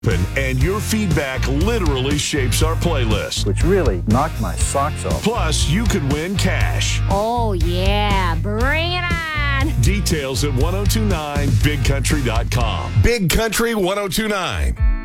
And your feedback literally shapes our playlist. Which really knocked my socks off. Plus, you could win cash. Oh, yeah. Bring it on. Details at 1029bigcountry.com. Big Country 1029.